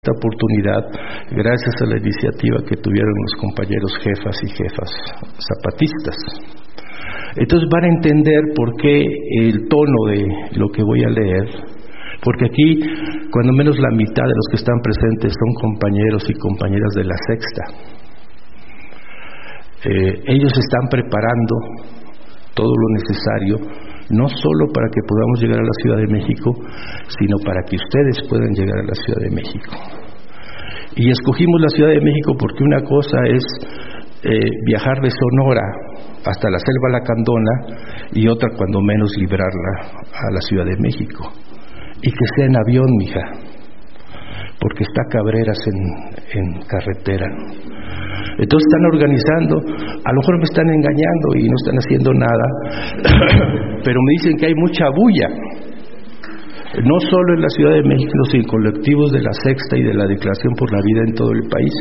esta oportunidad gracias a la iniciativa que tuvieron los compañeros jefas y jefas zapatistas. Entonces van a entender por qué el tono de lo que voy a leer, porque aquí cuando menos la mitad de los que están presentes son compañeros y compañeras de la Sexta. Ellos están preparando todo lo necesario, no solo para que podamos llegar a la Ciudad de México, sino para que ustedes puedan llegar a la Ciudad de México. Y escogimos la Ciudad de México porque una cosa es viajar de Sonora hasta la Selva Lacandona y otra cuando menos librarla a la Ciudad de México. Y que sea en avión, mija, porque está Cabreras en carretera. Entonces están organizando, a lo mejor me están engañando y no están haciendo nada, pero me dicen que hay mucha bulla, no solo en la Ciudad de México, sino en colectivos de la Sexta y de la Declaración por la Vida en todo el país.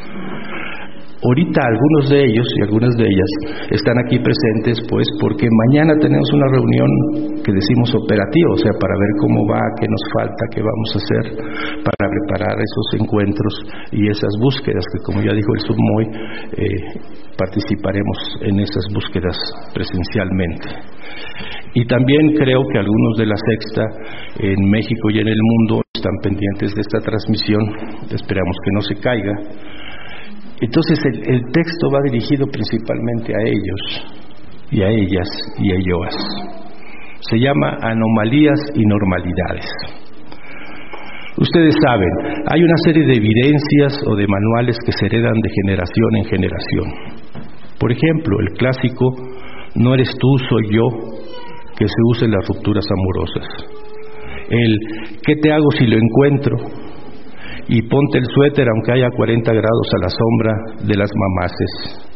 Ahorita algunos de ellos y algunas de ellas están aquí presentes pues porque mañana tenemos una reunión que decimos operativa, o sea, para ver cómo va, qué nos falta, qué vamos a hacer para preparar esos encuentros y esas búsquedas que, como ya dijo el Submoy, participaremos en esas búsquedas presencialmente. Y también creo que algunos de la Sexta en México y en el mundo están pendientes de esta transmisión, esperamos que no se caiga. Entonces el texto va dirigido principalmente a ellos y a ellas y a ellos. Se llama Anomalías y Normalidades. Ustedes saben, hay una serie de evidencias o de manuales que se heredan de generación en generación. Por ejemplo, el clásico "no eres tú, soy yo", que se usa en las rupturas amorosas. El "¿qué te hago si lo encuentro?" y "ponte el suéter aunque haya 40 grados a la sombra de las mamaces".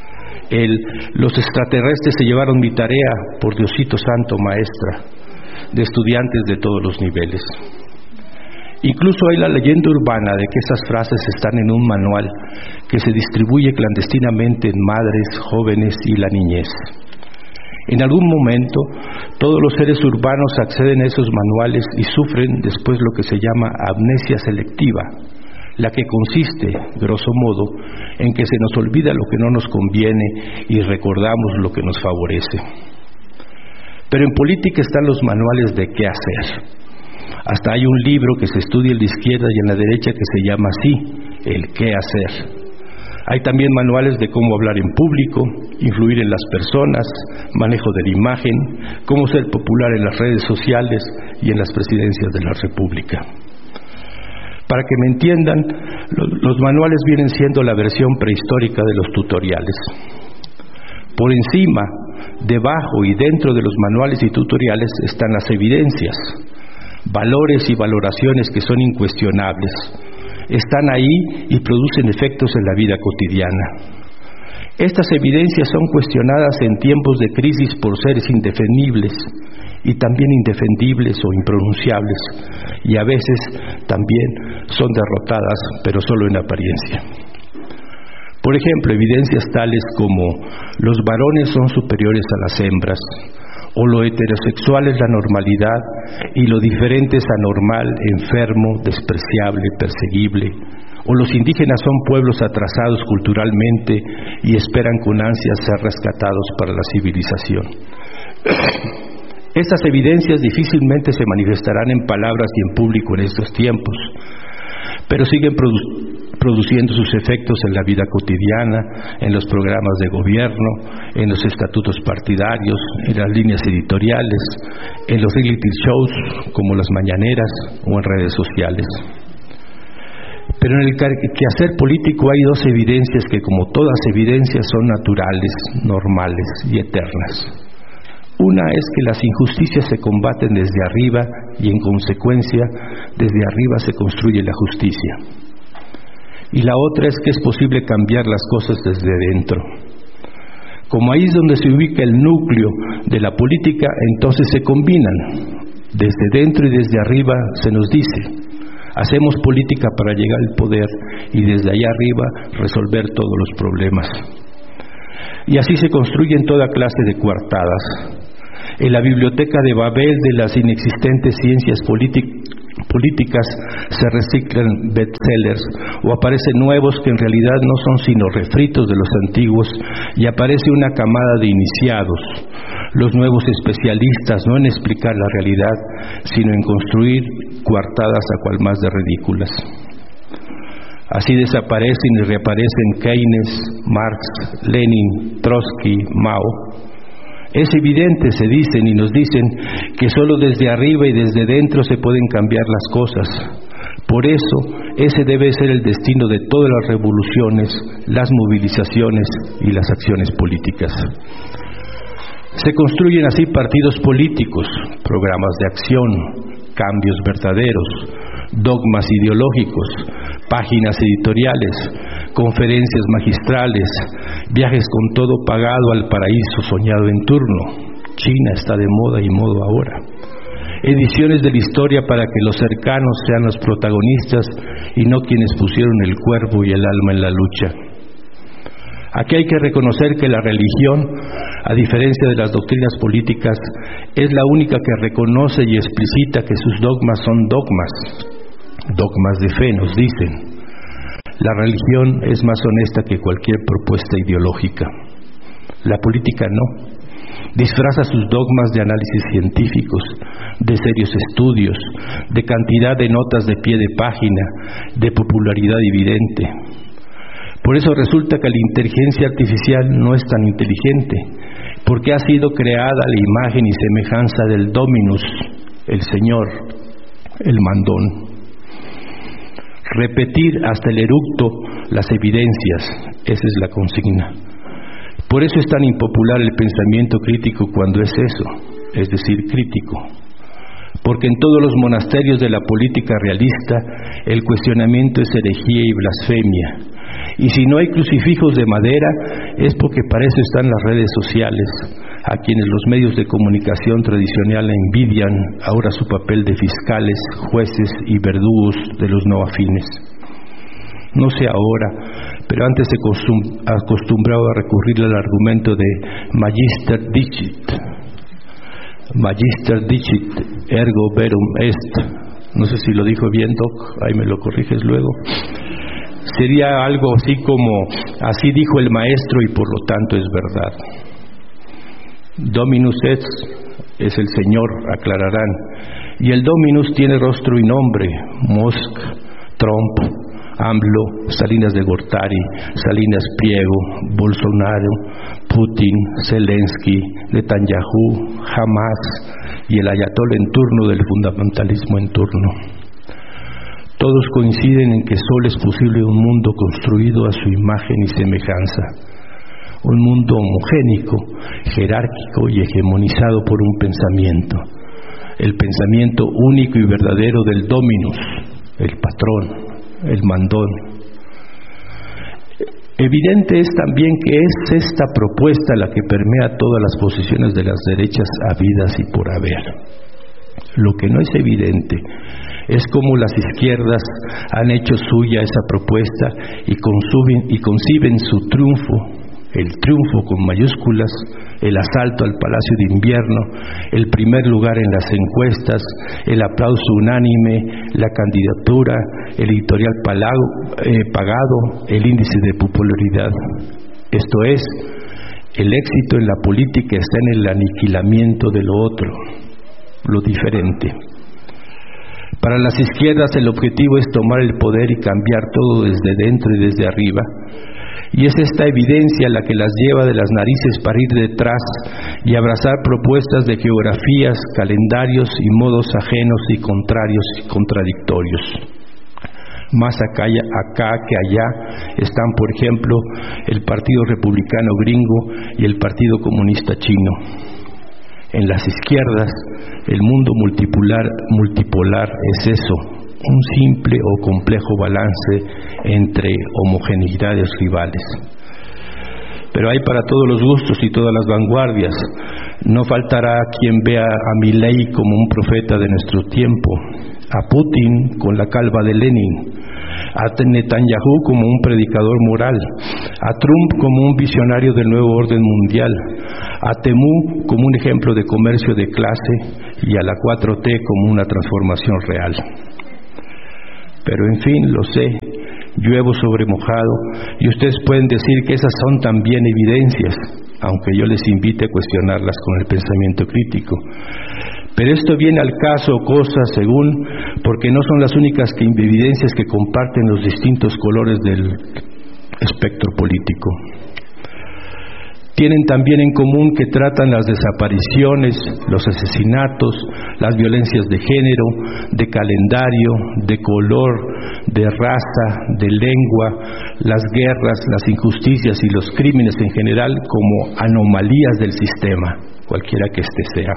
Los extraterrestres se llevaron mi tarea, por Diosito Santo, maestra, de estudiantes de todos los niveles. Incluso hay la leyenda urbana de que esas frases están en un manual que se distribuye clandestinamente en madres, jóvenes y la niñez. En algún momento, todos los seres urbanos acceden a esos manuales y sufren después lo que se llama amnesia selectiva, la que consiste, grosso modo, en que se nos olvida lo que no nos conviene y recordamos lo que nos favorece. Pero en política están los manuales de qué hacer. Hasta hay un libro que se estudia en la izquierda y en la derecha que se llama así, el qué hacer. Hay también manuales de cómo hablar en público, influir en las personas, manejo de la imagen, cómo ser popular en las redes sociales y en las presidencias de la República. Para que me entiendan, los manuales vienen siendo la versión prehistórica de los tutoriales. Por encima, debajo y dentro de los manuales y tutoriales están las evidencias, valores y valoraciones que son incuestionables. Están ahí y producen efectos en la vida cotidiana. Estas evidencias son cuestionadas en tiempos de crisis por seres indefendibles y también indefendibles o impronunciables, y a veces también son derrotadas, pero solo en apariencia. Por ejemplo, evidencias tales como los varones son superiores a las hembras, o lo heterosexual es la normalidad y lo diferente es anormal, enfermo, despreciable, perseguible, o los indígenas son pueblos atrasados culturalmente y esperan con ansias ser rescatados para la civilización. Estas evidencias difícilmente se manifestarán en palabras y en público en estos tiempos, pero siguen produciendo sus efectos en la vida cotidiana, en los programas de gobierno, en los estatutos partidarios, en las líneas editoriales, en los reality shows como las mañaneras o en redes sociales. Pero en el quehacer político hay dos evidencias que, como todas evidencias, son naturales, normales y eternas. Una es que las injusticias se combaten desde arriba y, en consecuencia, desde arriba se construye la justicia. Y la otra es que es posible cambiar las cosas desde dentro. Como ahí es donde se ubica el núcleo de la política, entonces se combinan. Desde dentro y desde arriba se nos dice: hacemos política para llegar al poder y desde allá arriba resolver todos los problemas. Y así se construyen toda clase de coartadas. En la biblioteca de Babel de las inexistentes ciencias políticas se reciclan bestsellers o aparecen nuevos que en realidad no son sino refritos de los antiguos, y aparece una camada de iniciados, los nuevos especialistas no en explicar la realidad, sino en construir coartadas a cual más de ridículas. Así desaparecen y reaparecen Keynes, Marx, Lenin, Trotsky, Mao. Es evidente, se dicen y nos dicen, que solo desde arriba y desde dentro se pueden cambiar las cosas. Por eso, ese debe ser el destino de todas las revoluciones, las movilizaciones y las acciones políticas. Se construyen así partidos políticos, programas de acción, cambios verdaderos, dogmas ideológicos, páginas editoriales, conferencias magistrales, viajes con todo pagado al paraíso soñado en turno. China está de moda y modo ahora. Ediciones de la historia para que los cercanos sean los protagonistas y no quienes pusieron el cuerpo y el alma en la lucha. Aquí hay que reconocer que la religión, a diferencia de las doctrinas políticas, es la única que reconoce y explicita que sus dogmas son dogmas de fe, nos dicen. La religión es más honesta que cualquier propuesta ideológica. La política no. Disfraza sus dogmas de análisis científicos, de serios estudios, de cantidad de notas de pie de página, de popularidad evidente. Por eso resulta que la inteligencia artificial no es tan inteligente, porque ha sido creada la imagen y semejanza del Dominus, el Señor, el mandón. Repetir hasta el eructo las evidencias, esa es la consigna. Por eso es tan impopular el pensamiento crítico cuando es eso, es decir, crítico. Porque en todos los monasterios de la política realista el cuestionamiento es herejía y blasfemia. Y si no hay crucifijos de madera es porque para eso están las redes sociales, a quienes los medios de comunicación tradicional envidian ahora su papel de fiscales, jueces y verdugos de los no afines. No sé ahora, pero antes se acostumbraba a recurrir al argumento de Magister dicit, ergo verum est. No sé si lo dijo bien, Doc, ahí me lo corriges luego. Sería algo así como, así dijo el maestro y por lo tanto es verdad. Dominus es el Señor, aclararán. Y el Dominus tiene rostro y nombre: Musk, Trump, AMLO, Salinas de Gortari, Salinas Pliego, Bolsonaro, Putin, Zelensky, Netanyahu, Hamas y el ayatol en turno del fundamentalismo en turno. Todos coinciden en que solo es posible un mundo construido a su imagen y semejanza, un mundo homogénico, jerárquico y hegemonizado por un pensamiento, el pensamiento único y verdadero del Dominus, el patrón, el mandón. Evidente es también que es esta propuesta la que permea todas las posiciones de las derechas habidas y por haber. Lo que no es evidente es cómo las izquierdas han hecho suya esa propuesta y conciben su triunfo, el triunfo con mayúsculas, el asalto al Palacio de Invierno, el primer lugar en las encuestas, el aplauso unánime, la candidatura, el editorial pagado, el índice de popularidad. Esto es, el éxito en la política está en el aniquilamiento de lo otro, lo diferente. Para las izquierdas el objetivo es tomar el poder y cambiar todo desde dentro y desde arriba. Y es esta evidencia la que las lleva de las narices para ir detrás y abrazar propuestas de geografías, calendarios y modos ajenos y contrarios y contradictorios. Más acá que allá están, por ejemplo, el Partido Republicano Gringo y el Partido Comunista Chino. En las izquierdas, el mundo multipolar es eso, un simple o complejo balance entre homogeneidades rivales. Pero hay para todos los gustos y todas las vanguardias. No faltará quien vea a Milei como un profeta de nuestro tiempo, a Putin con la calva de Lenin, a Netanyahu como un predicador moral, a Trump como un visionario del nuevo orden mundial, a Temu como un ejemplo de comercio de clase y a la 4T como una transformación real. Pero en fin, lo sé, lluevo sobre mojado, y ustedes pueden decir que esas son también evidencias, aunque yo les invite a cuestionarlas con el pensamiento crítico. Pero esto viene al caso o cosa según, porque no son las únicas evidencias que comparten los distintos colores del espectro político. Tienen también en común que tratan las desapariciones, los asesinatos, las violencias de género, de calendario, de color, de raza, de lengua, las guerras, las injusticias y los crímenes en general como anomalías del sistema, cualquiera que éste sea.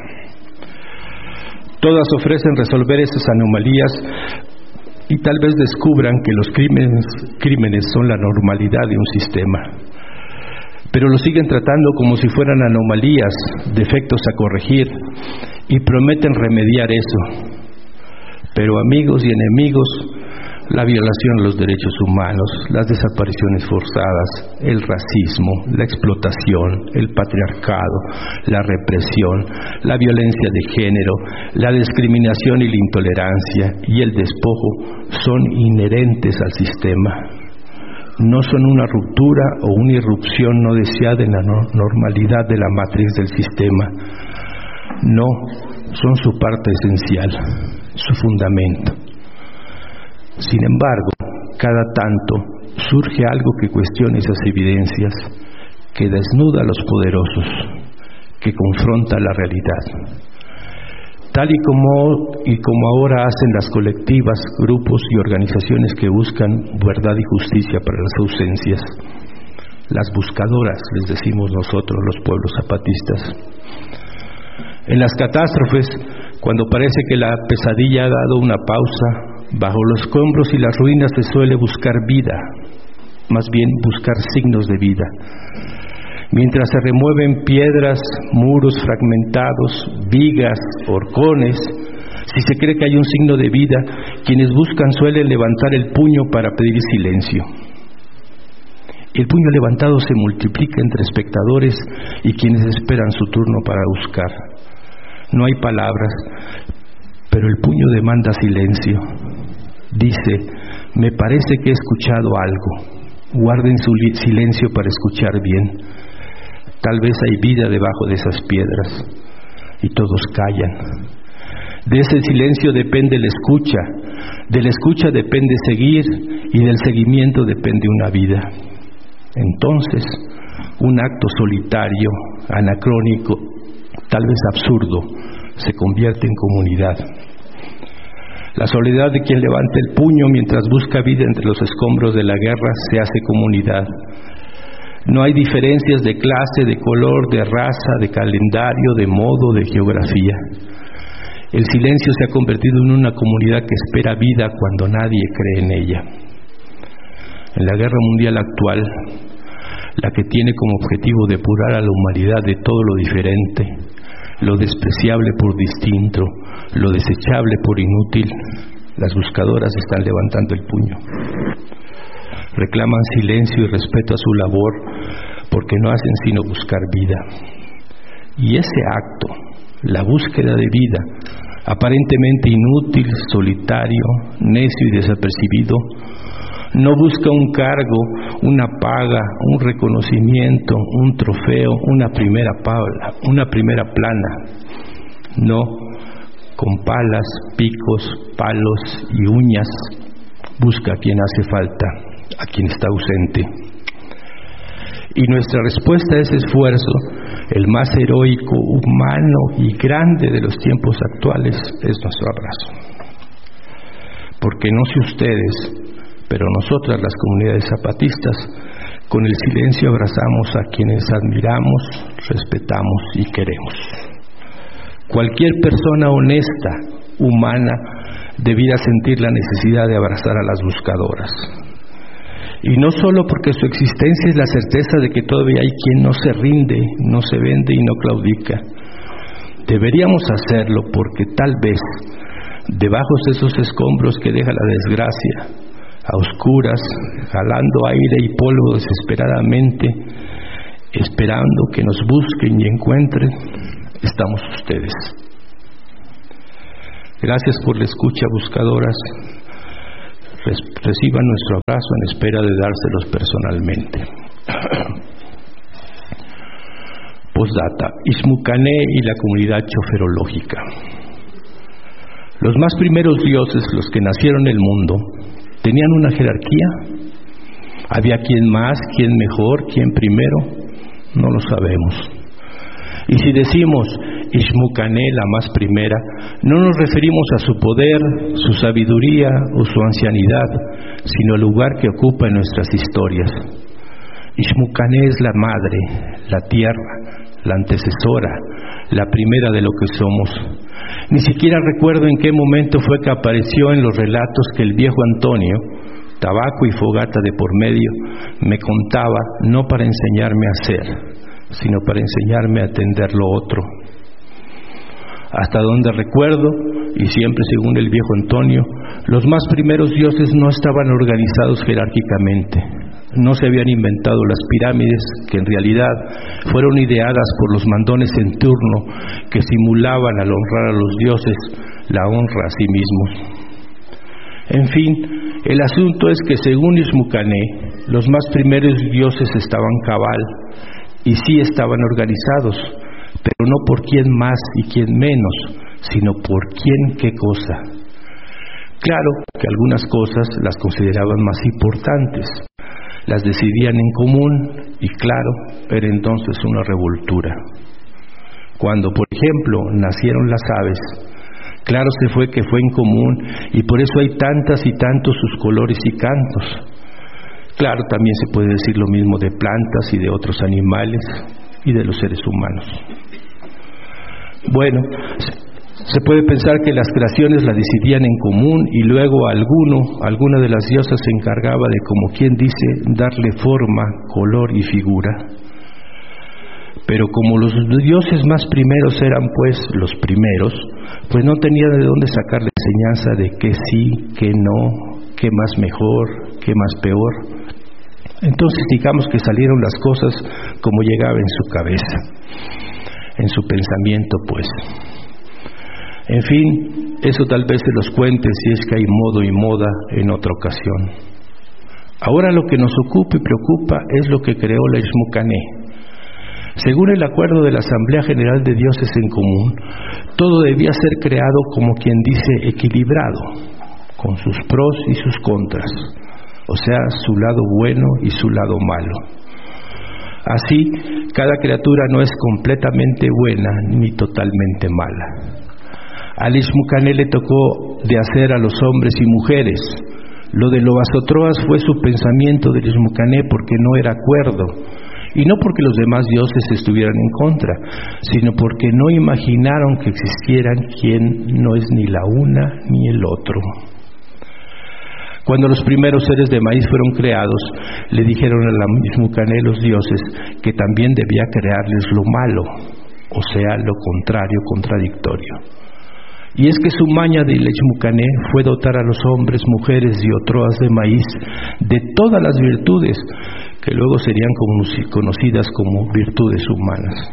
Todas ofrecen resolver esas anomalías y tal vez descubran que los crímenes son la normalidad de un sistema. Pero lo siguen tratando como si fueran anomalías, defectos a corregir, y prometen remediar eso. Pero amigos y enemigos, la violación de los derechos humanos, las desapariciones forzadas, el racismo, la explotación, el patriarcado, la represión, la violencia de género, la discriminación y la intolerancia y el despojo son inherentes al sistema. No son una ruptura o una irrupción no deseada en la normalidad de la matriz del sistema. No, son su parte esencial, su fundamento. Sin embargo, cada tanto surge algo que cuestiona esas evidencias, que desnuda a los poderosos, que confronta la realidad. Tal y como ahora hacen las colectivas, grupos y organizaciones que buscan verdad y justicia para las ausencias. Las buscadoras, les decimos nosotros, los pueblos zapatistas. En las catástrofes, cuando parece que la pesadilla ha dado una pausa, bajo los escombros y las ruinas se suele buscar vida, más bien buscar signos de vida. Mientras se remueven piedras, muros fragmentados, vigas, horcones, si se cree que hay un signo de vida, quienes buscan suelen levantar el puño para pedir silencio. El puño levantado se multiplica entre espectadores y quienes esperan su turno para buscar. No hay palabras, pero el puño demanda silencio. Dice: me parece que he escuchado algo. Guarden su silencio para escuchar bien. Tal vez hay vida debajo de esas piedras. Y todos callan. De ese silencio depende la escucha. De la escucha depende seguir, y del seguimiento depende una vida. Entonces, un acto solitario, anacrónico, tal vez absurdo, se convierte en comunidad. La soledad de quien levanta el puño mientras busca vida entre los escombros de la guerra se hace comunidad. No hay diferencias de clase, de color, de raza, de calendario, de modo, de geografía. El silencio se ha convertido en una comunidad que espera vida cuando nadie cree en ella. En la guerra mundial actual, la que tiene como objetivo depurar a la humanidad de todo lo diferente, lo despreciable por distinto, lo desechable por inútil, las buscadoras están levantando el puño. Reclaman silencio y respeto a su labor porque no hacen sino buscar vida. Y ese acto, la búsqueda de vida, aparentemente inútil, solitario, necio y desapercibido, no busca un cargo, una paga, un reconocimiento, un trofeo, una primera plana. No, con palas, picos, palos y uñas, busca a quien hace falta, a quien está ausente. Y nuestra respuesta a ese esfuerzo, el más heroico, humano y grande de los tiempos actuales, es nuestro abrazo. Porque no sé ustedes, pero nosotras, las comunidades zapatistas, con el silencio abrazamos a quienes admiramos, respetamos y queremos. Cualquier persona honesta, humana, debiera sentir la necesidad de abrazar a las buscadoras. Y no solo porque su existencia es la certeza de que todavía hay quien no se rinde, no se vende y no claudica. Deberíamos hacerlo porque tal vez, debajo de esos escombros que deja la desgracia, a oscuras, jalando aire y polvo desesperadamente, esperando que nos busquen y encuentren, estamos ustedes. Gracias por la escucha, buscadoras. reciban nuestro abrazo en espera de dárselos personalmente. Postdata: Ixmucané y la comunidad choferológica. Los más primeros dioses, los que nacieron en el mundo, ¿tenían una jerarquía? ¿Había quién más, quién mejor, quién primero? No lo sabemos. Y si decimos Ixmucané, la más primera, no nos referimos a su poder, su sabiduría o su ancianidad, sino al lugar que ocupa en nuestras historias. Ixmucané es la madre, la tierra, la antecesora, la primera de lo que somos. Ni siquiera recuerdo en qué momento fue que apareció en los relatos que el viejo Antonio, tabaco y fogata de por medio, me contaba, no para enseñarme a hacer, sino para enseñarme a atender lo otro. Hasta donde recuerdo, y siempre según el viejo Antonio, los más primeros dioses no estaban organizados jerárquicamente. No se habían inventado las pirámides, que en realidad fueron ideadas por los mandones en turno que simulaban al honrar a los dioses la honra a sí mismos. En fin, el asunto es que según Ixmucané, los más primeros dioses estaban cabal y sí estaban organizados, pero no por quién más y quién menos, sino por quién qué cosa. Claro que algunas cosas las consideraban más importantes, las decidían en común y claro, era entonces una revoltura. Cuando, por ejemplo, nacieron las aves, claro se fue que fue en común y por eso hay tantas y tantos sus colores y cantos. Claro, también se puede decir lo mismo de plantas y de otros animales y de los seres humanos. Bueno, se puede pensar que las creaciones las decidían en común y luego alguna de las diosas se encargaba de, como quien dice, darle forma, color y figura. Pero como los dioses más primeros eran pues los primeros, pues no tenían de dónde sacar la enseñanza de qué sí, qué no, qué más mejor, qué más peor. Entonces digamos que salieron las cosas como llegaba en su cabeza, en su pensamiento pues. En fin, eso tal vez se los cuente si es que hay modo y moda en otra ocasión. Ahora lo que nos ocupa y preocupa es lo que creó la Ixmucané. Según el acuerdo de la Asamblea General de Dioses en Común, todo debía ser creado como quien dice equilibrado, con sus pros y sus contras, o sea, su lado bueno y su lado malo. Así, cada criatura no es completamente buena ni totalmente mala. Al Ixmucané le tocó de hacer a los hombres y mujeres. Lo de Lobasotroas fue su pensamiento del Ixmucané porque no era acuerdo, y no porque los demás dioses estuvieran en contra, sino porque no imaginaron que existieran quien no es ni la una ni el otro. Cuando los primeros seres de maíz fueron creados, le dijeron a la Ixmucané los dioses que también debía crearles lo malo, o sea, lo contrario, contradictorio. Y es que su maña de Ixmucané fue dotar a los hombres, mujeres y otroas de maíz de todas las virtudes que luego serían conocidas como virtudes humanas.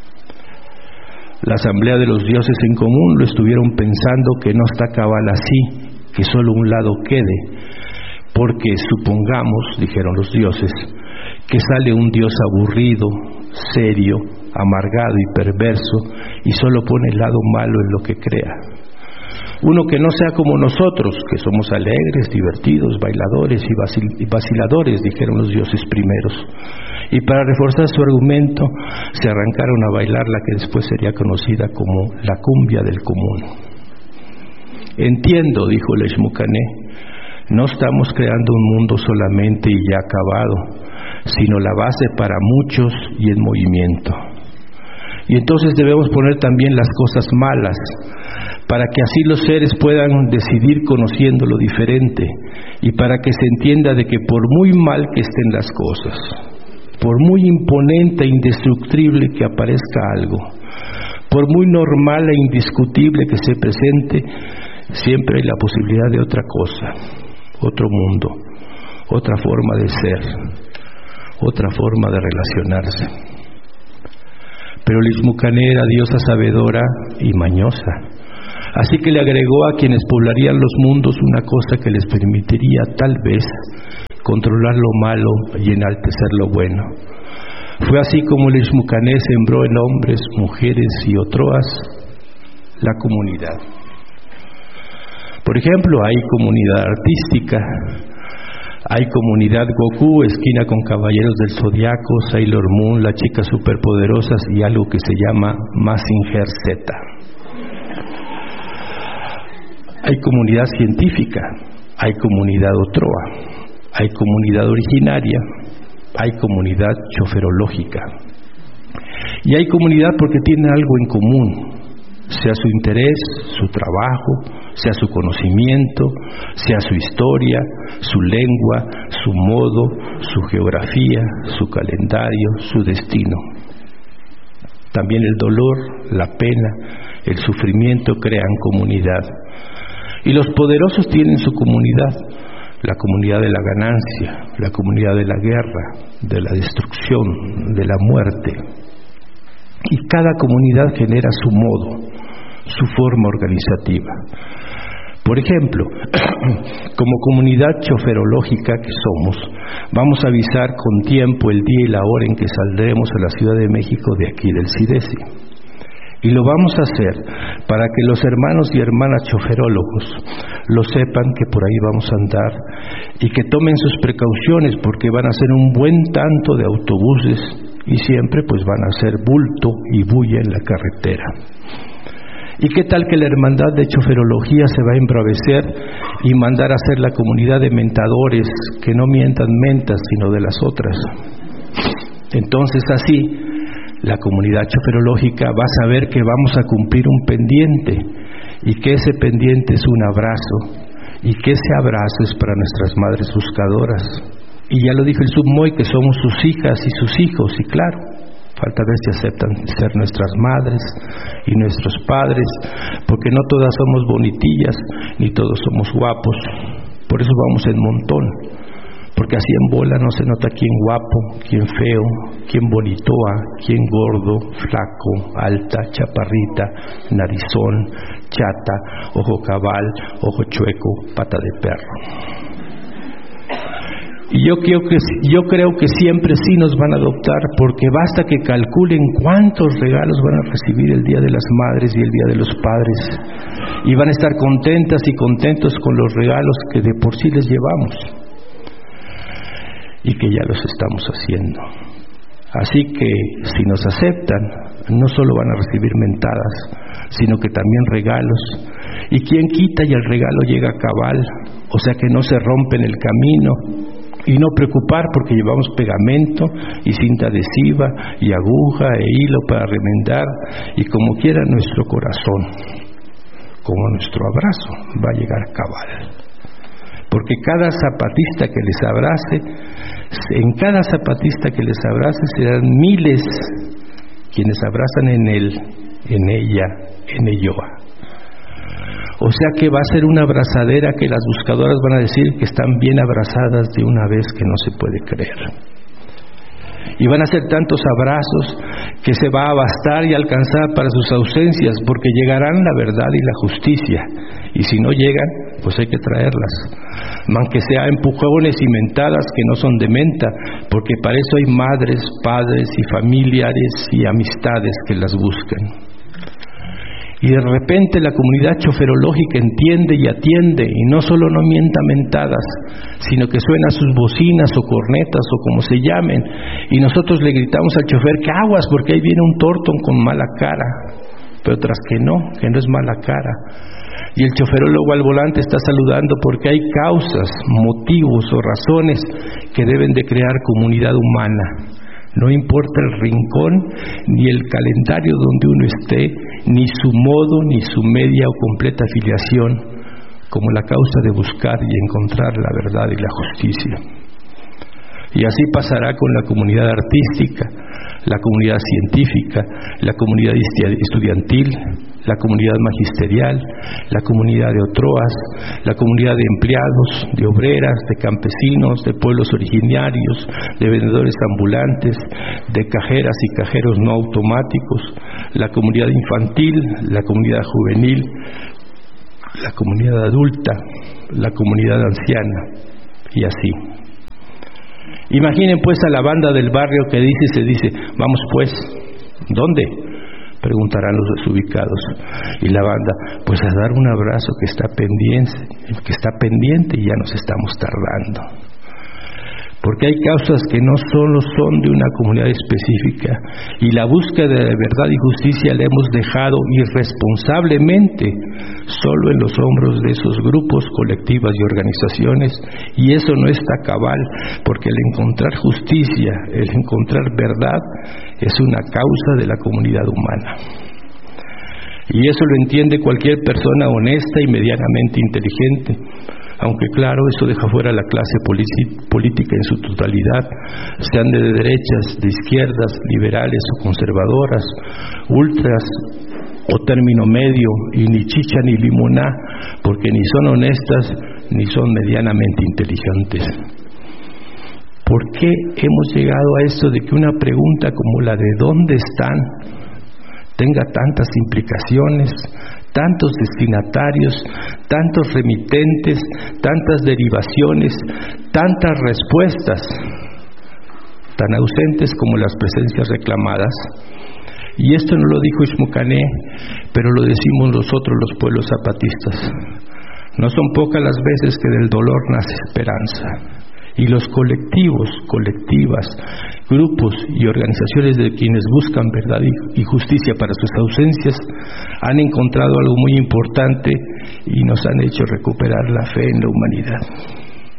La asamblea de los dioses en común lo estuvieron pensando que no está cabal así, que solo un lado quede, porque supongamos, dijeron los dioses, que sale un dios aburrido, serio, amargado y perverso y solo pone el lado malo en lo que crea. Uno que no sea como nosotros, que somos alegres, divertidos, bailadores y vaciladores, dijeron los dioses primeros. Y para reforzar su argumento, se arrancaron a bailar la que después sería conocida como la cumbia del común. Entiendo, dijo el Ixmucané, no estamos creando un mundo solamente y ya acabado, sino la base para muchos y en movimiento. Y entonces debemos poner también las cosas malas, para que así los seres puedan decidir conociendo lo diferente, y para que se entienda de que por muy mal que estén las cosas, por muy imponente e indestructible que aparezca algo, por muy normal e indiscutible que se presente, siempre hay la posibilidad de otra cosa, otro mundo, otra forma de ser, otra forma de relacionarse. Pero la Ixmucané era diosa sabedora y mañosa. Así que le agregó a quienes poblarían los mundos una cosa que les permitiría, tal vez, controlar lo malo y enaltecer lo bueno. Fue así como el Ixmucané sembró en hombres, mujeres y otroas la comunidad. Por ejemplo, hay comunidad artística, hay comunidad Goku, esquina con Caballeros del Zodiaco, Sailor Moon, las chicas superpoderosas y algo que se llama Mazinger Z. Hay comunidad científica, hay comunidad otroa, hay comunidad originaria, hay comunidad choferológica. Y hay comunidad porque tienen algo en común, sea su interés, su trabajo, sea su conocimiento, sea su historia, su lengua, su modo, su geografía, su calendario, su destino. También el dolor, la pena, el sufrimiento crean comunidad. Y los poderosos tienen su comunidad, la comunidad de la ganancia, la comunidad de la guerra, de la destrucción, de la muerte. Y cada comunidad genera su modo, su forma organizativa. Por ejemplo, como comunidad choferológica que somos, vamos a avisar con tiempo el día y la hora en que saldremos a la Ciudad de México de aquí del CIDESI. Y lo vamos a hacer para que los hermanos y hermanas choferólogos lo sepan que por ahí vamos a andar y que tomen sus precauciones porque van a hacer un buen tanto de autobuses y siempre pues van a hacer bulto y bulla en la carretera. ¿Y qué tal que la hermandad de choferología se va a embravecer y mandar a hacer la comunidad de mentadores que no mientan mentas sino de las otras? Entonces así la comunidad choferológica va a saber que vamos a cumplir un pendiente y que ese pendiente es un abrazo y que ese abrazo es para nuestras madres buscadoras. Y ya lo dijo el Submoy, que somos sus hijas y sus hijos, y claro, falta ver si aceptan ser nuestras madres y nuestros padres, porque no todas somos bonitillas ni todos somos guapos. Por eso vamos en montón, porque así en bola no se nota quién guapo, quién feo, quién bonitoa, quién gordo, flaco, alta, chaparrita, narizón, chata, ojo cabal, ojo chueco, pata de perro. Y yo creo que siempre sí nos van a adoptar, porque basta que calculen cuántos regalos van a recibir el Día de las Madres y el Día de los Padres, y van a estar contentas y contentos con los regalos que de por sí les llevamos y que ya los estamos haciendo. Así que si nos aceptan, no solo van a recibir mentadas, sino que también regalos. Y quién quita y el regalo llega a cabal, o sea que no se rompe en el camino. Y no preocupar porque llevamos pegamento y cinta adhesiva y aguja e hilo para remendar, y como quiera nuestro corazón, como nuestro abrazo, va a llegar a cabal. Porque cada zapatista que les abrace, en cada zapatista que les abrace serán miles quienes abrazan en él, en ella, en elloa. O sea que va a ser una abrazadera que las buscadoras van a decir que están bien abrazadas de una vez, que no se puede creer. Y van a ser tantos abrazos que se va a bastar y alcanzar para sus ausencias, porque llegarán la verdad y la justicia. Y si no llegan, pues hay que traerlas, aunque sea empujones y mentadas que no son de menta, porque para eso hay madres, padres y familiares y amistades que las buscan. Y de repente la comunidad choferológica entiende y atiende, y no solo no mienta mentadas, sino que suena sus bocinas o cornetas o como se llamen, y nosotros le gritamos al chofer que aguas porque ahí viene un tortón con mala cara, pero otras que no es mala cara. Y el choferólogo al volante está saludando porque hay causas, motivos o razones que deben de crear comunidad humana. No importa el rincón, ni el calendario donde uno esté, ni su modo, ni su media o completa afiliación, como la causa de buscar y encontrar la verdad y la justicia. Y así pasará con la comunidad artística, la comunidad científica, la comunidad estudiantil, la comunidad magisterial, la comunidad de otroas, la comunidad de empleados, de obreras, de campesinos, de pueblos originarios, de vendedores ambulantes, de cajeras y cajeros no automáticos, la comunidad infantil, la comunidad juvenil, la comunidad adulta, la comunidad anciana, y así. Imaginen pues a la banda del barrio que se dice, vamos pues, ¿dónde? Preguntarán los desubicados. Y la banda, pues a dar un abrazo que está pendiente y ya nos estamos tardando. Porque hay causas que no solo son de una comunidad específica, y la búsqueda de verdad y justicia la hemos dejado irresponsablemente solo en los hombros de esos grupos, colectivas y organizaciones, y eso no está cabal, porque el encontrar justicia, el encontrar verdad, es una causa de la comunidad humana. Y eso lo entiende cualquier persona honesta y medianamente inteligente. Aunque claro, eso deja fuera a la clase política en su totalidad, sean de derechas, de izquierdas, liberales o conservadoras, ultras o término medio, y ni chicha ni limoná, porque ni son honestas ni son medianamente inteligentes. ¿Por qué hemos llegado a esto de que una pregunta como la de ¿dónde están? Tenga tantas implicaciones, tantos destinatarios, tantos remitentes, tantas derivaciones, tantas respuestas, tan ausentes como las presencias reclamadas? Y esto no lo dijo Ishmucané, pero lo decimos nosotros los pueblos zapatistas. No son pocas las veces que del dolor nace esperanza. Y los colectivos, colectivas, grupos y organizaciones de quienes buscan verdad y justicia para sus ausencias han encontrado algo muy importante y nos han hecho recuperar la fe en la humanidad.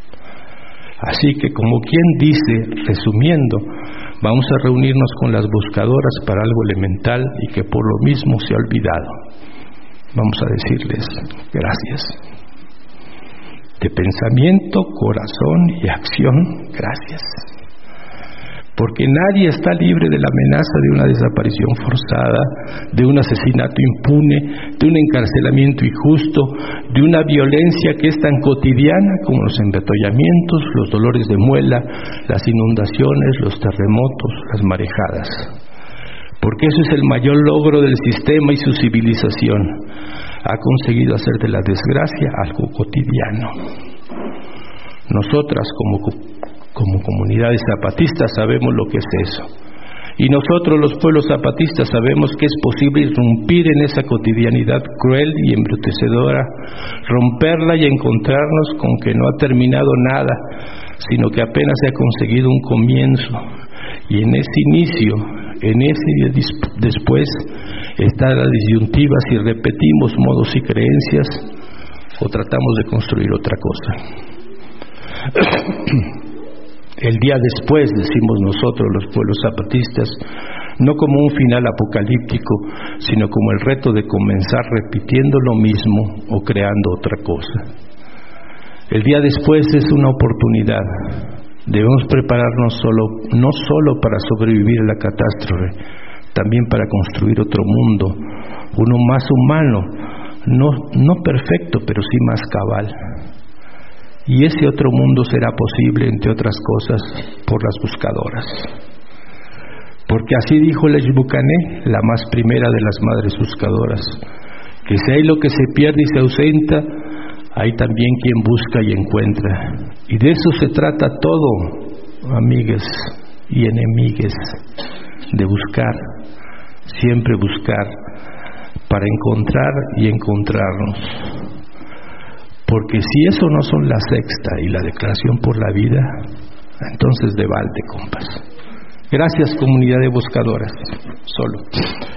Así que, como quien dice, resumiendo, vamos a reunirnos con las buscadoras para algo elemental y que por lo mismo se ha olvidado. Vamos a decirles gracias. De pensamiento, corazón y acción, gracias. Porque nadie está libre de la amenaza de una desaparición forzada, de un asesinato impune, de un encarcelamiento injusto, de una violencia que es tan cotidiana como los embotellamientos, los dolores de muela, las inundaciones, los terremotos, las marejadas. Porque eso es el mayor logro del sistema y su civilización. Ha conseguido hacer de la desgracia algo cotidiano. Nosotras como comunidades zapatistas sabemos lo que es eso. Y nosotros los pueblos zapatistas sabemos que es posible irrumpir en esa cotidianidad cruel y embrutecedora, romperla y encontrarnos con que no ha terminado nada, sino que apenas se ha conseguido un comienzo. Y en ese inicio, en ese después, está la disyuntiva si repetimos modos y creencias o tratamos de construir otra cosa. El día después, decimos nosotros los pueblos zapatistas, no como un final apocalíptico, sino como el reto de comenzar repitiendo lo mismo o creando otra cosa. El día después es una oportunidad. Debemos prepararnos no solo para sobrevivir a la catástrofe, también para construir otro mundo, uno más humano, no perfecto, pero sí más cabal. Y ese otro mundo será posible, entre otras cosas, por las buscadoras. Porque así dijo la Ishmucané, la más primera de las madres buscadoras, que si hay lo que se pierde y se ausenta, hay también quien busca y encuentra. Y de eso se trata todo, amigues y enemigues, de buscar, siempre buscar, para encontrar y encontrarnos. Porque si eso no son la sexta y la declaración por la vida, entonces de balde, compas. Gracias, comunidad de buscadoras. Solo.